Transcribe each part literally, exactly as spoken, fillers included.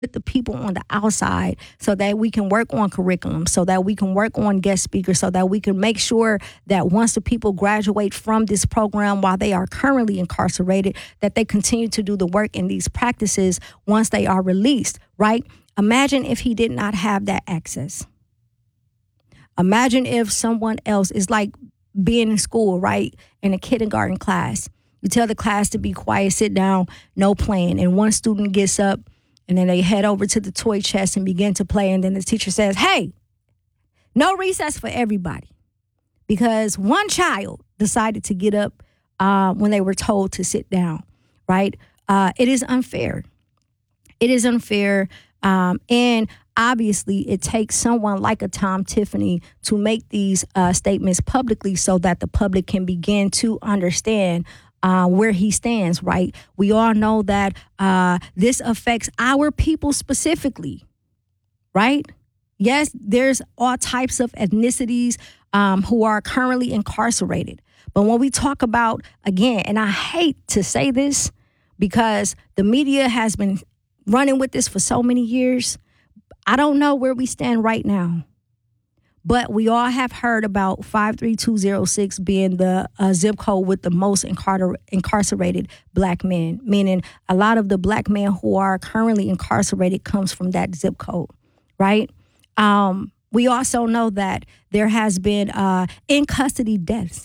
the people on the outside so that we can work on curriculum, so that we can work on guest speakers, so that we can make sure that once the people graduate from this program while they are currently incarcerated, that they continue to do the work in these practices once they are released, right? Imagine if he did not have that access. Imagine if someone else is like being in school, right? In a kindergarten class. You tell the class to be quiet, sit down, no playing. And one student gets up and then they head over to the toy chest and begin to play. And then the teacher says, hey, no recess for everybody. Because one child decided to get up uh, when they were told to sit down, right? Uh, it is unfair. It is unfair. Um, and obviously, it takes someone like a Tom Tiffany to make these uh, statements publicly so that the public can begin to understand Uh, where he stands, right? We all know that uh, this affects our people specifically, right? Yes, there's all types of ethnicities um, who are currently incarcerated. But when we talk about, again, and I hate to say this because the media has been running with this for so many years, I don't know where we stand right now. But we all have heard about five three two zero six being the uh, zip code with the most incar- incarcerated black men, meaning a lot of the black men who are currently incarcerated comes from that zip code, right? Um, we also know that there has been uh, in-custody deaths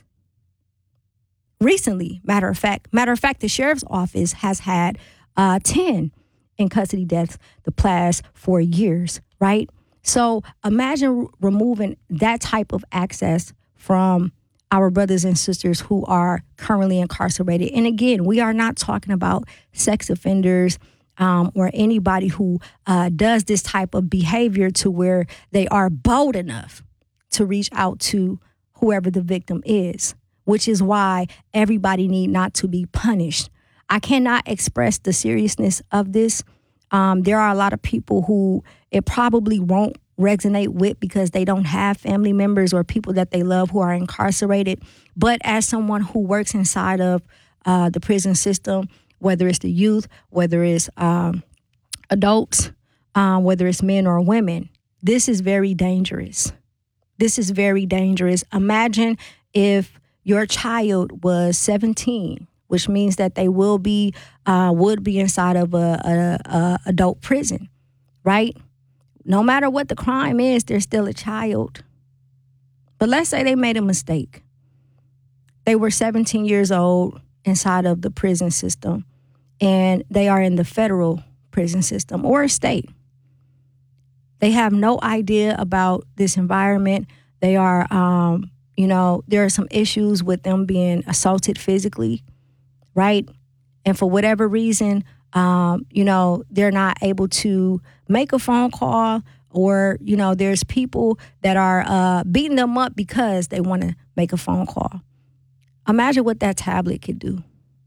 recently, matter of fact. Matter of fact, the sheriff's office has had uh, ten in-custody deaths the past four years, right? So imagine removing that type of access from our brothers and sisters who are currently incarcerated. And again, we are not talking about sex offenders um, or anybody who uh, does this type of behavior to where they are bold enough to reach out to whoever the victim is, which is why everybody need not to be punished. I cannot express the seriousness of this. Um, there are a lot of people who it probably won't resonate with because they don't have family members or people that they love who are incarcerated. But as someone who works inside of uh, the prison system, whether it's the youth, whether it's um, adults, um, whether it's men or women, this is very dangerous. This is very dangerous. Imagine if your child was seventeen, which means that they will be uh, would be inside of a, a, a adult prison, right? No matter what the crime is, they're still a child. But let's say they made a mistake. They were seventeen years old inside of the prison system, and they are in the federal prison system or a state. They have no idea about this environment. They are, um, you know, there are some issues with them being assaulted physically, right? And for whatever reason, um, you know, they're not able to make a phone call, or, you know, there's people that are uh, beating them up because they want to make a phone call. Imagine what that tablet could do.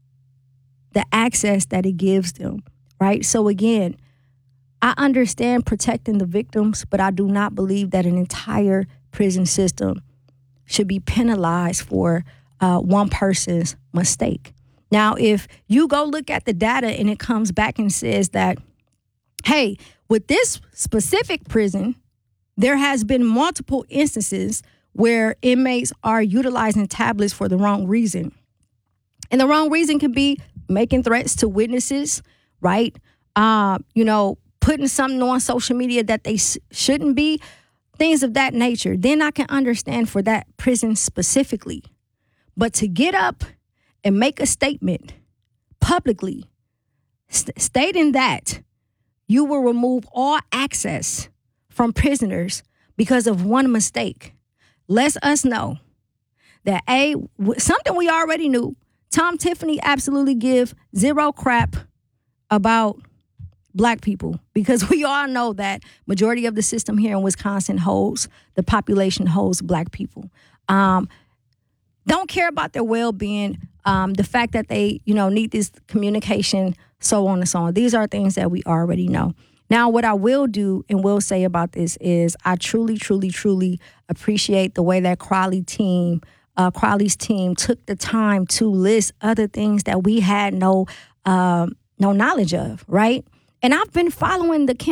The access that it gives them, right? So again, I understand protecting the victims, but I do not believe that an entire prison system should be penalized for uh, one person's mistake. Now, if you go look at the data and it comes back and says that, hey, with this specific prison, there has been multiple instances where inmates are utilizing tablets for the wrong reason. And the wrong reason can be making threats to witnesses, right? Uh, you know, putting something on social media that they sh- shouldn't be, things of that nature. Then I can understand for that prison specifically. But to get up and make a statement publicly st- stating that you will remove all access from prisoners because of one mistake lets us know that, A, w- something we already knew, Tom Tiffany absolutely give zero crap about black people, because we all know that majority of the system here in Wisconsin holds, the population holds black people. Um, don't care about their well-being, um, the fact that they, you know, need this communication, so on and so on. These are things that we already know. Now, what I will do and will say about this is I truly, truly, truly appreciate the way that Crowley team, uh, Crowley's team took the time to list other things that we had no, um, no knowledge of, right? And I've been following the